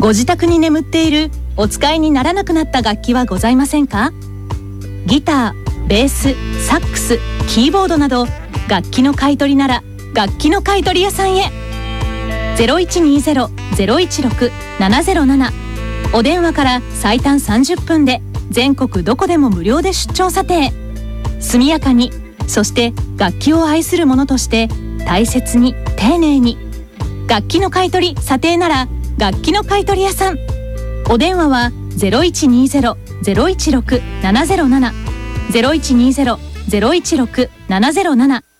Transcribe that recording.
ご自宅に眠っているお使いにならなくなった楽器はございませんか？ギター、ベース、サックス、キーボードなど楽器の買い取りなら楽器の買い取り屋さんへ。 0120-016-707 お電話から最短30分で全国どこでも無料で出張査定。速やかに、そして楽器を愛する者として大切に丁寧に。楽器の買い取り査定なら楽器の買い取り屋さん。お電話は 0120-016-707 0120-016-707